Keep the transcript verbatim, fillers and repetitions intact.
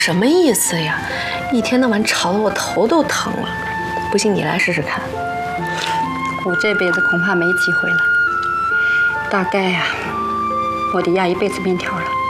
什么意思呀？一天到晚吵得我头都疼了。不信你来试试看。 我这辈子恐怕没机会了，大概呀、啊，我得压一辈子面条了。